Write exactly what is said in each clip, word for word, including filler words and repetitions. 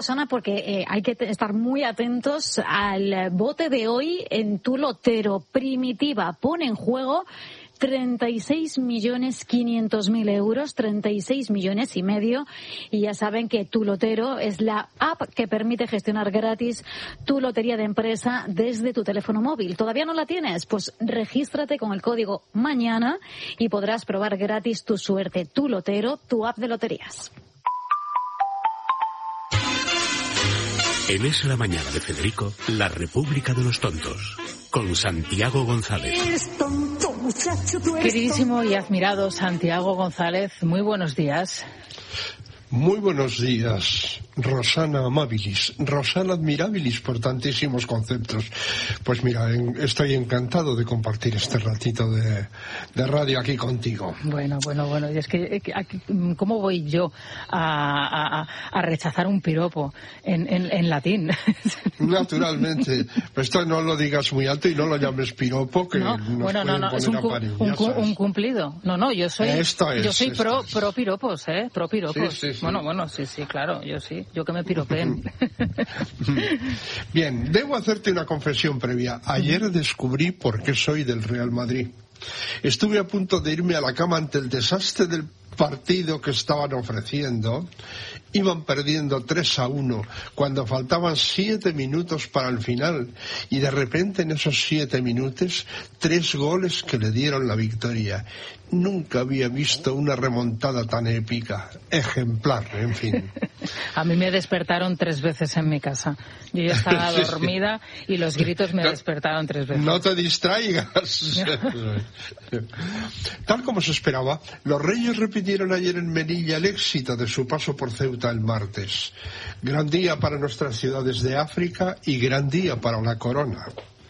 Susana, porque eh, hay que estar muy atentos al bote de hoy en Tu Lotero. Primitiva pone en juego treinta y seis millones quinientos mil euros, treinta y seis millones y medio. Y ya saben que Tu Lotero es la app que permite gestionar gratis tu lotería de empresa desde tu teléfono móvil. ¿Todavía no la tienes? Pues regístrate con el código MAÑANA y podrás probar gratis tu suerte. Tu Lotero, tu app de loterías. En Es la Mañana de Federico, la República de los Tontos, con Santiago González. Queridísimo y admirado Santiago González, muy buenos días. Muy buenos días, Rosana Amabilis, Rosana Admirabilis, por tantísimos conceptos. Pues mira, en, estoy encantado de compartir este ratito de, de radio aquí contigo. Bueno, bueno, bueno, y es que, aquí, ¿cómo voy yo a, a, a rechazar un piropo en, en, en latín? Naturalmente, esto no lo digas muy alto y no lo llames piropo, que no, nos bueno, no, no, es un, cu un, cu un cumplido. No, no, yo soy, esto es, yo soy pro, es. pro piropos, ¿eh? Pro piropos. Sí, sí, sí. Bueno, bueno, sí, sí, claro, yo sí, yo que me piropeen. Bien, debo hacerte una confesión previa. Ayer descubrí por qué soy del Real Madrid. Estuve a punto de irme a la cama ante el desastre del partido que estaban ofreciendo. Iban perdiendo tres a uno cuando faltaban siete minutos para el final, y de repente en esos siete minutos tres goles que le dieron la victoria. Nunca había visto una remontada tan épica, ejemplar, en fin. A mí me despertaron tres veces en mi casa. Yo ya estaba sí, dormida sí. y los gritos me despertaron tres veces. No te distraigas. Tal como se esperaba, los Reyes repitieron ayer en Melilla el éxito de su paso por Ceuta el martes. Gran día para nuestras ciudades de África y gran día para la corona.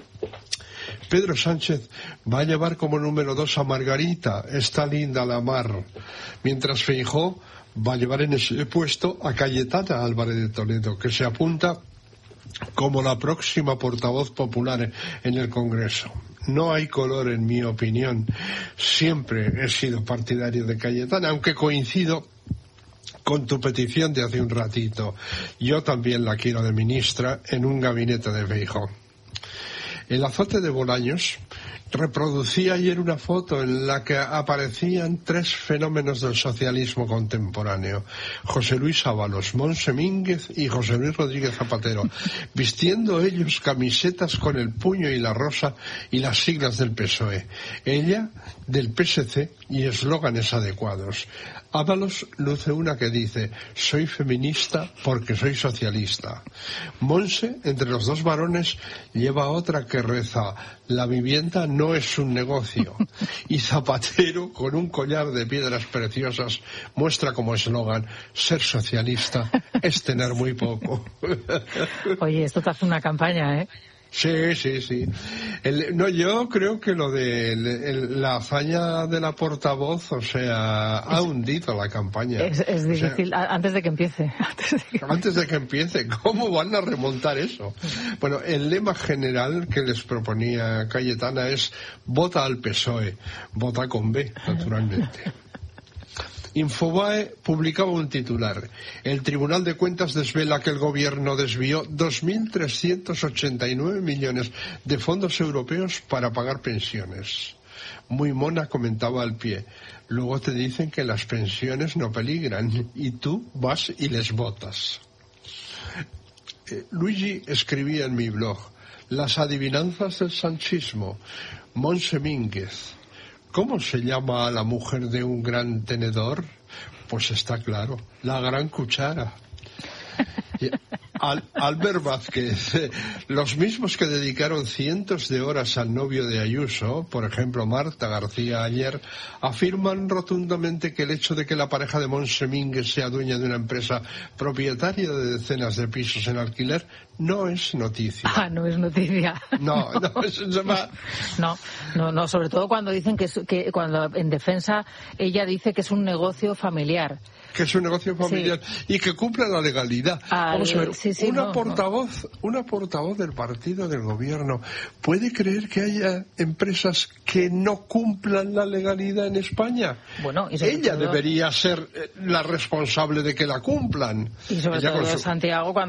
Pedro Sánchez va a llevar como número dos a Margarita, está linda la mar, mientras Feijóo va a llevar en ese puesto a Cayetana Álvarez de Toledo, que se apunta como la próxima portavoz popular en el Congreso. No hay color en mi opinión. Siempre he sido partidario de Cayetana, aunque coincido con tu petición de hace un ratito. Yo también la quiero de ministra en un gabinete de Feijóo. El azote de Bolaños reproducía ayer una foto en la que aparecían tres fenómenos del socialismo contemporáneo: José Luis Ábalos, Montse Mínguez y José Luis Rodríguez Zapatero, vistiendo ellos camisetas con el puño y la rosa y las siglas del P S O E, ella del P S C y eslóganes adecuados. Ábalos luce una que dice: soy feminista porque soy socialista. Montse, entre los dos varones, lleva otra que reza: la vivienda no es un negocio. Y Zapatero, con un collar de piedras preciosas, muestra como eslogan: ser socialista es tener muy poco. Oye, esto te hace una campaña, ¿eh? Sí, sí, sí. El, no, yo creo que lo de el, el, la hazaña de la portavoz, o sea, ha es, hundido la campaña. Es, es difícil, o sea, antes de que empiece. Antes de que... antes de que empiece, ¿cómo van a remontar eso? Bueno, el lema general que les proponía Cayetana es: vota al P S O E, vota con B, naturalmente. Infobae publicaba un titular: el Tribunal de Cuentas desvela que el gobierno desvió dos mil trescientos ochenta y nueve millones de fondos europeos para pagar pensiones. Muy mona, comentaba al pie. Luego te dicen que las pensiones no peligran y tú vas y les votas. Eh, Luigi escribía en mi blog: las adivinanzas del sanchismo. Montse Mínguez: ¿cómo se llama a la mujer de un gran tenedor? Pues está claro, la gran cuchara. Al, Albert Vázquez: los mismos que dedicaron cientos de horas al novio de Ayuso, por ejemplo Marta García ayer, afirman rotundamente que el hecho de que la pareja de Montse Mínguez sea dueña de una empresa propietaria de decenas de pisos en alquiler no es noticia. Ah, no es noticia. No, no, eso se va... no, no, no, sobre todo cuando dicen que, es, que cuando en defensa ella dice que es un negocio familiar. Que es un negocio familiar, sí, y que cumpla la legalidad. Al, Vamos a ver, sí, Sí, sí, una no, portavoz, no. una portavoz del partido del gobierno puede creer que haya empresas que no cumplan la legalidad en España. Bueno, y sobre ella todo... debería ser la responsable de que la cumplan. Y sobre Ella todo, su... Santiago, cuando